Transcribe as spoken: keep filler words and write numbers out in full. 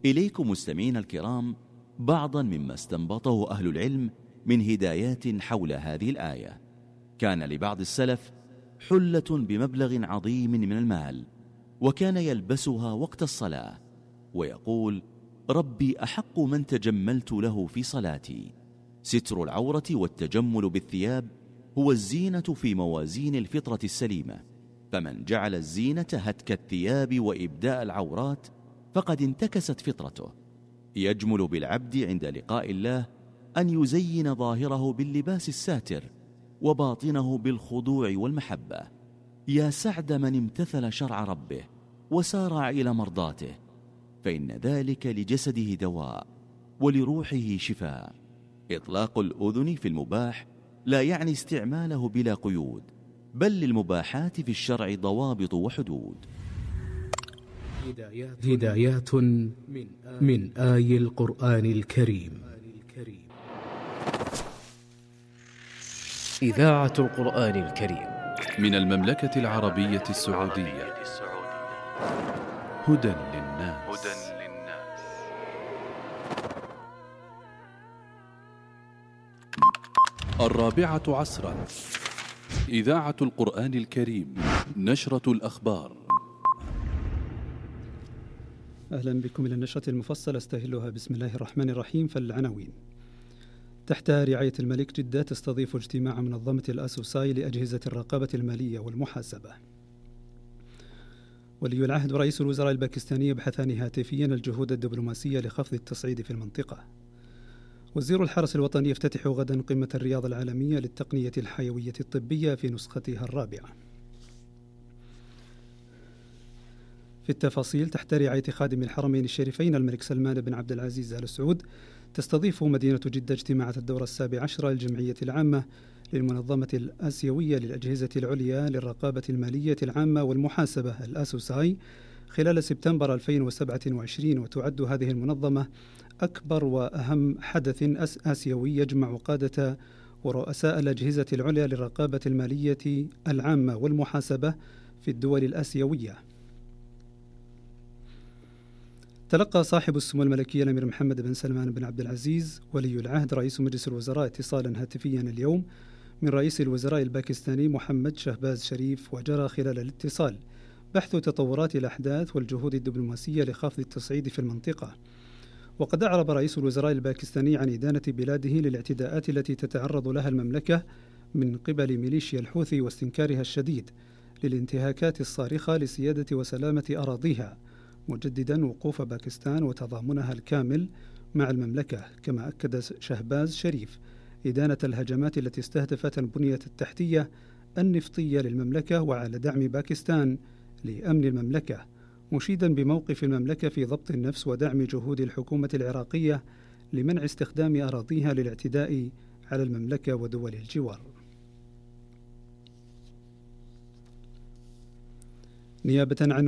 إليكم مستمعين الكرام بعضا مما استنبطه أهل العلم من هدايات حول هذه الآية. كان لبعض السلف حلة بمبلغ عظيم من المال، وكان يلبسها وقت الصلاة ويقول: ربي أحق من تجملت له في صلاتي. ستر العورة والتجمل بالثياب هو الزينة في موازين الفطرة السليمة، فمن جعل الزينة هتك الثياب وإبداء العورات فقد انتكست فطرته. يجمل بالعبد عند لقاء الله أن يزين ظاهره باللباس الساتر وباطنه بالخضوع والمحبة. يا سعد من امتثل شرع ربه وسارع إلى مرضاته، فإن ذلك لجسده دواء ولروحه شفاء. إطلاق الأذن في المباح لا يعني استعماله بلا قيود، بل للمباحات في الشرع ضوابط وحدود. هدايات من آي القرآن الكريم. إذاعة القرآن الكريم من المملكة العربية السعودية. هدى للناس. الرابعة عصرا. إذاعة القرآن الكريم، نشرة الأخبار. أهلا بكم إلى النشرة المفصلة استهلها بسم الله الرحمن الرحيم. فالعناوين: تحت رعاية الملك جدة تستضيف اجتماع منظمة الأسوساي لأجهزة الرقابة المالية والمحاسبة. ولي العهد ورئيس الوزراء الباكستاني يبحثان هاتفيا الجهود الدبلوماسية لخفض التصعيد في المنطقة. وزير الحرس الوطني يفتتح غدا قمة الرياض العالمية للتقنية الحيوية الطبية في نسختها الرابعة. في التفاصيل: تحت رعاية خادم الحرمين الشريفين الملك سلمان بن عبد العزيز آل سعود تستضيف مدينة جدة اجتماعات الدورة السابع عشرة للجمعية العامة للمنظمة الآسيوية للأجهزة العليا للرقابة المالية العامة والمحاسبة الأسوساي خلال سبتمبر ألفين وسبعة وعشرين. وتعد هذه المنظمة أكبر وأهم حدث آسيوي يجمع قادة ورؤساء الأجهزة العليا للرقابة المالية العامة والمحاسبة في الدول الآسيوية. تلقى صاحب السمو الملكي الأمير محمد بن سلمان بن عبد العزيز ولي العهد رئيس مجلس الوزراء اتصالا هاتفيا اليوم من رئيس الوزراء الباكستاني محمد شهباز شريف، وجرى خلال الاتصال بحث تطورات الأحداث والجهود الدبلوماسية لخفض التصعيد في المنطقة. وقد أعرب رئيس الوزراء الباكستاني عن إدانة بلاده للاعتداءات التي تتعرض لها المملكة من قبل ميليشيا الحوثي واستنكارها الشديد للانتهاكات الصارخة لسيادة وسلامة أراضيها، مجددا وقوف باكستان وتضامنها الكامل مع المملكة. كما أكد شهباز شريف إدانة الهجمات التي استهدفت البنية التحتية النفطية للمملكة وعلى دعم باكستان لأمن المملكة، مشيدا بموقف المملكة في ضبط النفس ودعم جهود الحكومة العراقية لمنع استخدام أراضيها للاعتداء على المملكة ودول الجوار. نيابة عن